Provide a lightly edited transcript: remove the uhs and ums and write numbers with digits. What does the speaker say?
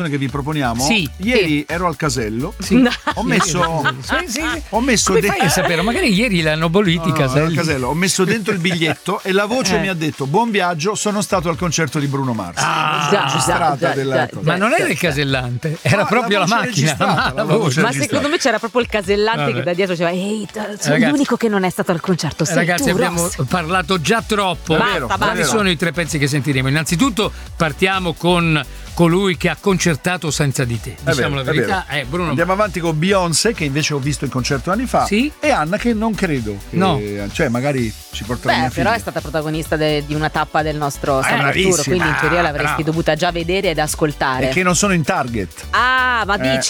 canzone che vi proponiamo. Sì. Ieri ero al casello. Sì. Ho messo. Sì. Ho messo Come fai a sapere? Magari ieri l'hanno bolliti i ero al caselli. casello. Ho messo dentro il biglietto e la voce mi ha detto: buon viaggio, sono stato al concerto di Bruno Mars. Registrata della cosa. Ma non era il casellante, era proprio la voce macchina. registrata, la voce Ma registrata. secondo me c'era proprio il casellante Vabbè. che da dietro diceva: ehi, sono Ragazzi. l'unico che non è stato al concerto. Sei Ragazzi, tu, abbiamo Ross. parlato già troppo. Basta, basta. Quali sono i tre pezzi che sentiremo? Innanzitutto partiamo con colui che ha concertato senza di te. Diciamo la verità. Bruno. Andiamo avanti con Beyoncé, che invece ho visto in concerto anni fa. Sì? E Anna, che non credo. No. Cioè, magari ci porterà mia Beh, però figlia. è stata protagonista di una tappa del nostro San Arturo, bravissima. quindi in teoria l'avresti brava. dovuta già vedere ed ascoltare. E che non sono in target. Ah, ma dici?